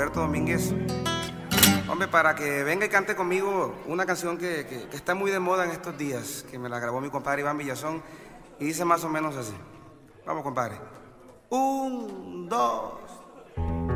Roberto Domínguez. Hombre, para que venga y cante conmigo una canción que está muy de moda en estos días, que me la grabó mi compadre Iván Villazón, y dice más o menos así. Vamos, compadre. 1, 2.